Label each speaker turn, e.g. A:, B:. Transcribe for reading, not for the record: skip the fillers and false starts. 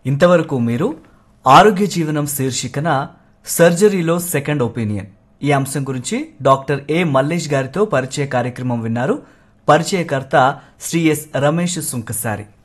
A: ఇంతవరకు మీరు ఆరోగ్య జీవనం శీర్షికన సర్జరీలో సెకండ్ ఒపీనియన్ ఈ అంశం గురించి డాక్టర్ ఏ మల్లేష్ గారితో పరిచయ కార్యక్రమం విన్నారు. పరిచయకర్త శ్రీ ఎస్ రమేష్ సుంకసారి.